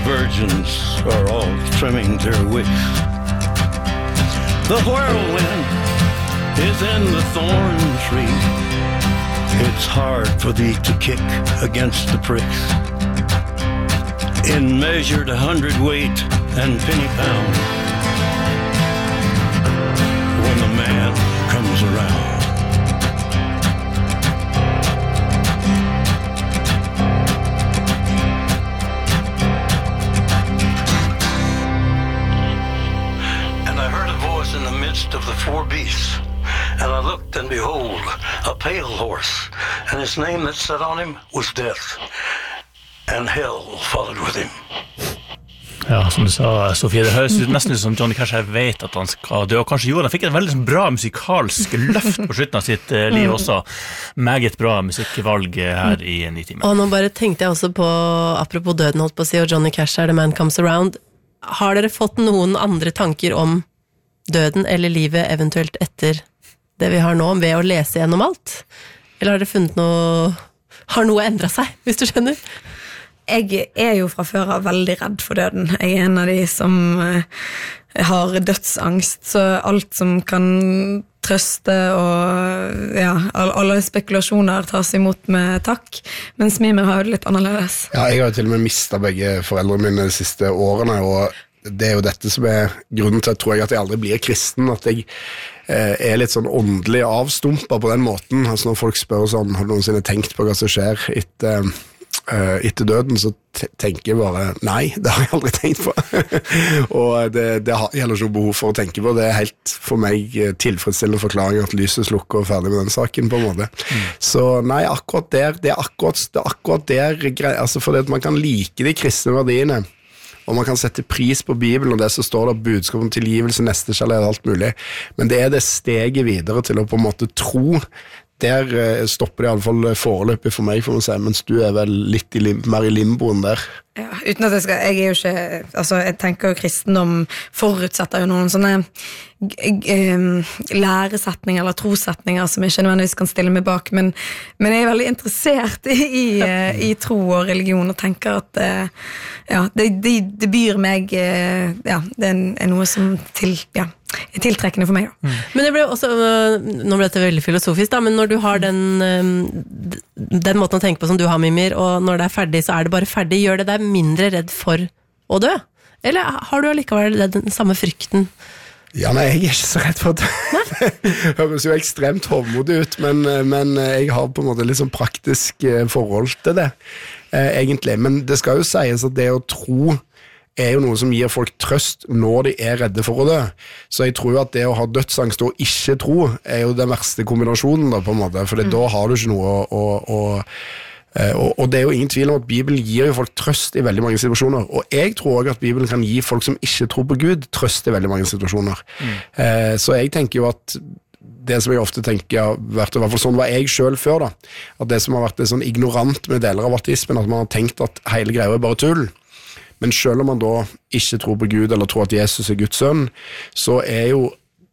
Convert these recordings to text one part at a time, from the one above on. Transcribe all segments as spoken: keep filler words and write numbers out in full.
virgins are all trimming their wicks. The whirlwind is in the thorn tree. It's hard for thee to kick against the pricks. In measured hundredweight and penny pound, when the man comes around. In the midst of the four beasts, and I looked, and behold, a pale horse, and his name that sat on him was Death, and hell followed with him. Ja, som du sa, Sofie, det høres ut nesten ut som Johnny Cash her vet at han skal dø, og kanskje gjorde han fikk et veldig bra musikalsk løft på slutten av sitt uh, liv også. Meget bra musikkvalg her i Nitimen. Og nå bare tenkte jeg også på, apropos døden holdt på å si, og Johnny Cash er The Man Comes Around. Har dere fått noen andre tanker om døden eller livet eventuelt etter det vi har nå, ved å lese gjennom alt? Eller har dere funnet noe, har noe endret seg, hvis du skjønner? Jeg er jo fra før av veldig redd for døden. Jeg er en av de som har dødsangst, så alt som kan trøste og ja, alle spekulasjoner tas imot med takk, mens Mimir har jo det litt annerledes. Ja, jeg har jo til og med mistet begge foreldrene mine de siste årene, og det er jo dette som er grunnen til at tror jeg at jeg aldri blir kristen, at jeg eh, er litt sånn åndelig avstumpet på den måten. Altså når folk spør sånn, har du noensinne tenkt på hva som skjer etter, eh, etter døden, så t- tenker jeg bare, nei, det har jeg aldri tenkt på. Og det, det har jeg heller ikke behov for å tenke på. Det er helt for meg tilfredsstillende forklaring at lyset slukker og ferdig med den saken på en måte. Mm. Så nei, akkurat der, det er akkurat, det er akkurat der, altså fordi at man kan like de kristne verdiene, og man kan sette pris på Bibelen, og det så står det budskap om tilgivelse, nestekjærlighet, alt mulig. Men det er det steget videre til å på en måte tro. Der stopper det i alle fall foreløpig for meg, for å si, mens du er vel litt i lim, mer i limboen der. Ja, uten at jeg skal, jeg er jo ikke, altså jeg tenker jo kristendom forutsetter jo noen sånne læresetninger eller trosetninger som jeg ikke nødvendigvis kan stille meg bak, men, men jeg er veldig interessert i, i, i tro og religion og tenker at ja, det, det, det byr meg, ja, det er noe som til, ja, er tiltrekkende for meg da. Mm. Men det ble også, nå ble dette veldig filosofisk da, men når du har den, den måten å tenke på som du har, Mimir, og når det er ferdig, så er det bare ferdig, gjør det deg mindre redd for å dø? Eller har du allikevel den samme frykten? Ja, nei, jeg er ikke så redd for det. Det høres jo ekstremt hovmodig ut, men, men jeg har på en måte litt sånn praktisk forhold til det, egentlig. Men det skal jo sies at det å tro er jo noe som gir folk trøst når de er redde for å dø. Så jeg tror jo at det å ha dødsangst og ikke tro er jo den verste kombinasjonen da, på en måte, for mm. da har du ikke noe å... å, å Og, og det er jo ingen tvil om at Bibelen gir jo folk trøst i veldig mange situasjoner, og jeg tror også at Bibelen kan gi folk som ikke tror på Gud trøst i veldig mange situasjoner. Mm. Eh, så jeg tenker jo at det som jeg ofte tenker har vært, i hvert fall sånn var jeg selv før da, at det som har vært det sånn ignorant med deler av ateismen, at man har tenkt at hele greia er bare tull, men selv om man da ikke tror på Gud eller tror at Jesus er Guds sønn, så er jo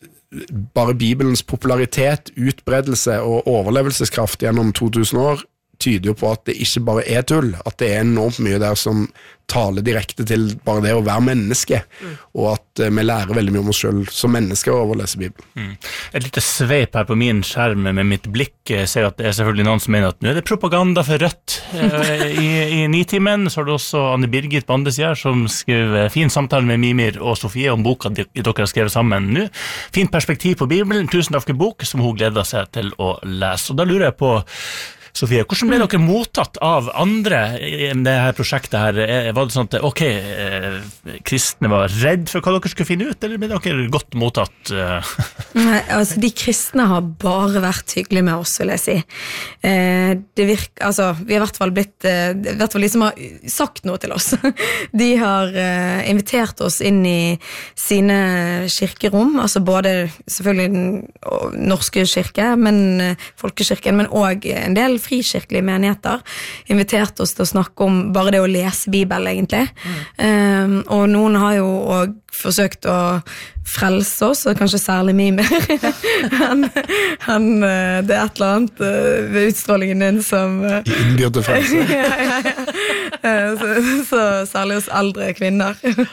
bare Bibelens popularitet, utbredelse og overlevelseskraft gjennom to tusen år tyder jo på at det ikke bare er tull, at det er enormt mye der som taler direkte til bare det å være menneske, mm. og at uh, vi lærer veldig mye om oss selv som mennesker over å lese Bibelen. Mm. Et lite sveip her på min skjerm med mitt blikk ser at det er selvfølgelig noen som mener at nå er det propaganda for Rødt. I, i Nitimen så har du også Anne Birgit Bandesjær som skrev fin samtale med Mimir og Sofie om boka dere har skrevet sammen nå. Fint perspektiv på Bibelen, tusen takk for bok som hun gleder seg til å lese. Og da lurer jeg på Sofie, hvordan ble dere mottatt av andre i det her prosjektet her? Var det sånn at, ok, eh, kristne var redd for hva dere skulle finne ut, eller ble dere godt mottatt? Nei, altså de kristne har bare vært hyggelige med oss, vil jeg si. Eh, det virker, altså, vi har i hvert fall blitt, eh, i hvert fall de som har sagt noe til oss. De har eh, invitert oss inn i sine kirkerom, altså både selvfølgelig den norske kirke, men folkekirken, men også en del frikirkelige menigheter invitert oss til å snakke om bare det å lese Bibelen, egentlig. Mm. Um, og noen har jo også forsøkt å frelse oss, og kanskje særlig Mimir. han, han, det er et eller annet ved utstrålingen din som... Innbyr til frelse. ja, ja, ja. Så, så særlig hos eldre kvinner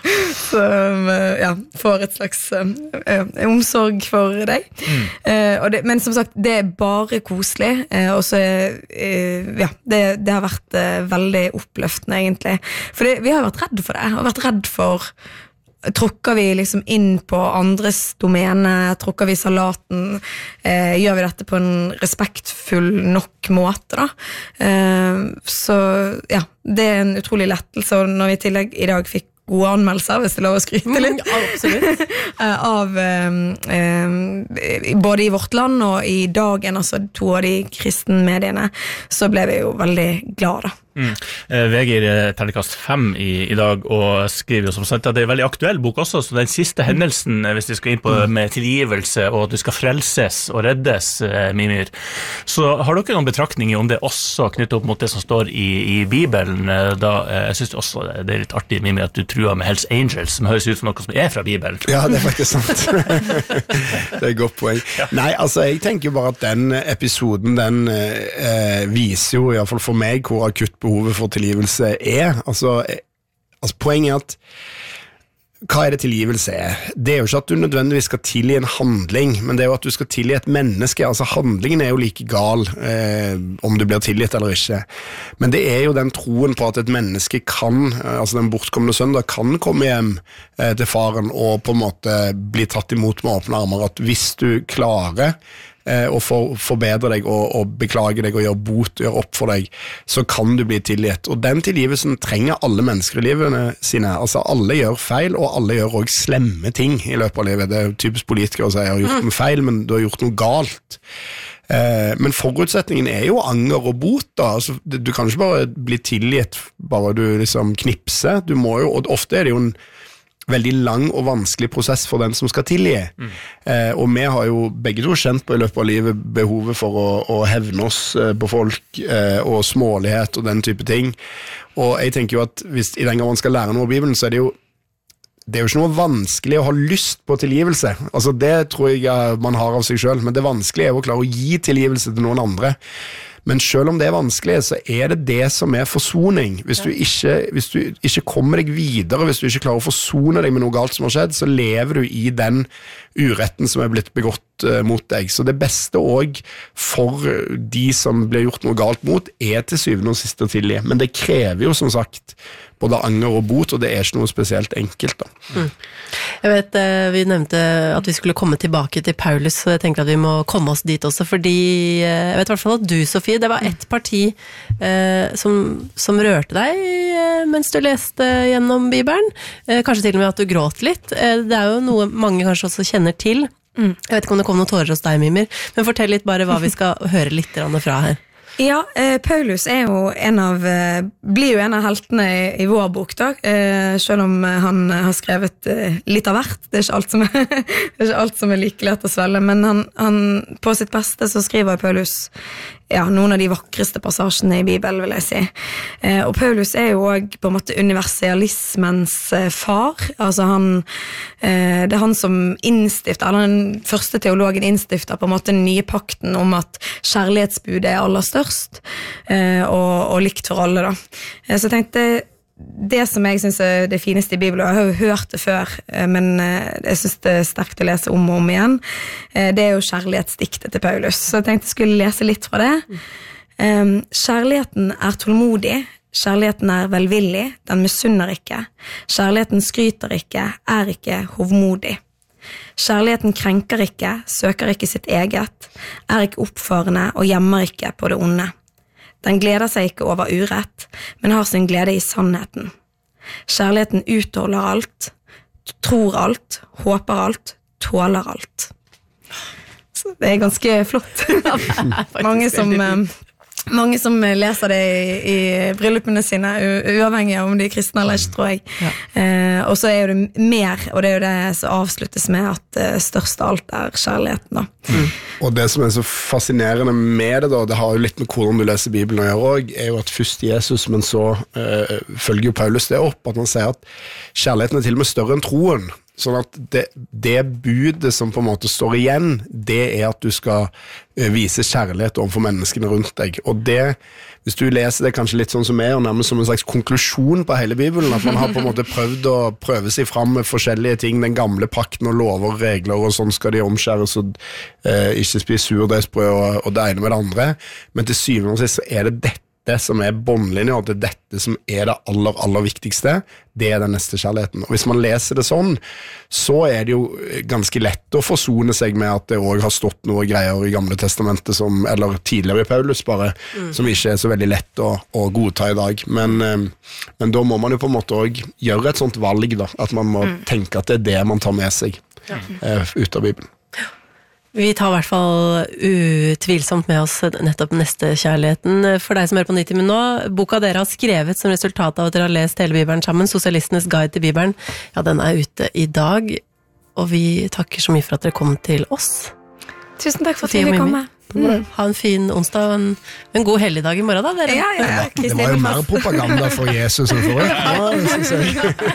som ja, får et slags uh, omsorg for deg. Mm. Uh, og det, men som sagt, det er bare koselig, uh, og så uh, ja, det, det har vært uh, veldig oppløftende, egentlig. For det, vi har vært redd for det, og vært redd for tråkker vi liksom inn på andres domene, tråkker vi salaten, eh, gjør vi dette på en respektfull nok måte da. Eh, så ja, det er en utrolig lettelse, og når vi i tillegg i dag fikk gode anmeldelser, hvis det er lov å skryte litt. Mm, absolutt. av eh, eh, både i Vårt Land og i Dagen, altså to av de kristne mediene, så ble vi jo veldig glade da. Mm. Eh, V G gir terningkast fem i, i dag, og skriver jo som sagt at det er en veldig aktuell bok også, så den siste hendelsen, hvis vi skal inn på det med tilgivelse, og at du skal frelses og reddes, eh, Mimir, så har dere noen betraktninger om det også knyttet opp mot det som står i, i Bibelen, da eh, jeg synes også det er litt artig, Mimir, at du truer med Hells Angels, som høres ut som noe som er fra Bibelen. Ja, det er faktisk sant. Det er et godt poeng. Ja. Nei, altså, jeg tenker bare at den episoden, den eh, viser jo, i hvert fall for meg, hvor akutt behovet for tilgivelse er. Altså, altså, poenget er at hva er det tilgivelse er? Det er jo ikke at du nødvendigvis skal tilgi en handling, men det er jo at du skal tilgi et menneske. Altså, handlingen er jo like gal eh, om du blir tilgitt eller ikke. Men det er jo den troen på at et menneske kan, altså den bortkomne sønn, kan komme hjem eh, til faren og på en måte bli tatt imot med åpne armer. At hvis du klarer og for, forbedre deg og, og beklage deg og gjøre bot, gjøre opp for deg, så kan du bli tilgitt. Og den tilgivelsen trenger alle mennesker i livene sine. Altså, alle gjør feil, og alle gjør også slemme ting i løpet av livet. Det er jo typisk politikere å si, jeg har gjort noe feil, men du har gjort noe galt. Eh, men forutsetningen er jo anger og bot da. Altså, du kan ikke bare bli tilgitt bare du liksom knipser. Du må jo, og ofte er det jo en veldig lang og vanskelig prosess for den som skal tilgi. Mm. Eh, og vi har jo begge to kjent på i løpet av livet behovet for å, å hevne oss eh, på folk eh, og smålighet og den type ting. Og jeg tenker jo at hvis i den gang man skal lære noe av Bibelen, så er det jo det er jo ikke noe vanskelig å ha lyst på tilgivelse. Altså det tror jeg man har av seg selv, men det vanskelige er å klare å gi tilgivelse til noen andre. Men selv om det er vanskelig, så er det det som er forsoning. Hvis du ikke, hvis du ikke kommer deg videre, hvis du ikke klarer å forsone deg med noe galt som har skjedd, så lever du i den uretten som er blitt begått uh, mot deg. Så det beste også for de som blir gjort noe galt mot, er til syvende og siste å tilgi. Men det krever jo som sagt både anger og bot, og det er ikke noe spesielt enkelt da. Mm. Jeg vet, vi nevnte at vi skulle komme tilbake til Paulus, så jeg tenker at vi må komme oss dit også, fordi jeg vet i hvert fall at du, Sofie, det var et parti eh, som, som rørte deg eh, mens du leste gjennom Bibelen, eh, kanskje til og med at du gråt litt. Eh, det er jo noe mange kanskje også kjenner til. Mm. Jeg vet ikke om det kom noen tårer hos deg, Mimir, men fortell litt bare hva vi skal høre litt fra her. Ja, eh, Paulus er jo en av, eh, blir jo en av heltene i, i vår bok da, eh, selv om han har skrevet eh, litt av hvert. Det er ikke alt som er, det er ikke alt som er like lett å svelge, men han, han, på sitt beste så skriver Paulus ja, noen av de vakreste passasjene i Bibelen, vil jeg si. Eh, og Paulus er jo også på en måte universalismens eh, far. Altså han, eh, det er han som innstifter, eller den første teologen innstifter på en måte den nye pakten om at kjærlighetsbudet er aller størst, eh, og, og likt for alle da. Eh, så jeg tenkte, det som jeg synes er det fineste i Bibelen, jeg har jo hørt det før, men jeg synes det er sterkt å lese om og om igjen, det er jo kjærlighetsdiktet til Paulus. Så jeg tenkte jeg skulle lese litt fra det. Kjærligheten er tålmodig, kjærligheten er velvillig, den misunner ikke. Kjærligheten skryter ikke, er ikke hovmodig. Kjærligheten krenker ikke, søker ikke sitt eget, er ikke oppfarende og gjemmer ikke på det onde. Den gleder seg ikke over urett, men har sin glede i sannheten. Kjærligheten utholder alt, tror alt, håper alt, tåler alt. Så det er ganske flott. Mange som, mange som leser det i, i bryllupene sine, uavhengig av om de er kristne eller ikke, tror jeg. Ja. Eh, og så er jo det mer, og det er jo det som avsluttes med at uh, størst av alt er kjærligheten. Da. Mm. Og det som er så fascinerende med det, da, det har jo litt med hvordan du leser Bibelen å gjøre også, er jo at først Jesus, men så uh, følger jo Paulus det opp, at han sier at kjærligheten er til og med større enn troen. Sånn at det, det budet som på en måte står igjen, det er at du skal vise kjærlighet overfor menneskene rundt deg. Og det, hvis du leser det kanskje litt sånn som jeg, og nærmest som en slags konklusjon på hele Bibelen, at man har på en måte prøvd å prøve seg fram med forskjellige ting, den gamle pakten og lover og regler, og sånn skal de omskjæres og eh, ikke spise surdeigsbrød og, og det ene med det andre. Men til syvende og sist så er det dette det som er båndlinja, og det er dette som er det aller, aller viktigste, det er den neste kjærligheten. Og hvis man leser det sånn, så er det jo ganske lett å forsone seg med at det også har stått noe greier i Gamle Testamentet, som, eller tidligere i Paulus bare, mm. som ikke er så veldig lett å, å godta i dag. Men, men da må man jo på en måte også gjøre et sånt valg, da, at man må mm. tenke at det er det man tar med seg ja. uh, ut av Bibelen. Vi tar i hvert fall utvilsomt med oss nettopp nestekjærligheten. For deg som hører på Nitimen nå, boka dere har skrevet som resultat av at dere har lest hele Bibelen sammen, Sosialistenes guide til Bibelen, ja, den er ute i dag, og vi takker så mye for at dere kom til oss. Tusen takk for at dere kom med. Mm. Ha en fin onsdag og en, en god helligdag i morgen da, dere. Ja, ja, ja. Det var jo mer propaganda for Jesus enn for det. Ja, det synes jeg.